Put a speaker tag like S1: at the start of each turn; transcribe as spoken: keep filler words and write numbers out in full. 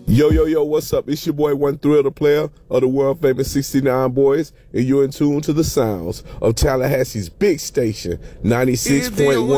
S1: Yo, yo, yo, what's up? It's your boy, One Thrill, the player of the world famous sixty-nine Boys, and you're in tune to the sounds of Tallahassee's big station, ninety-six point one.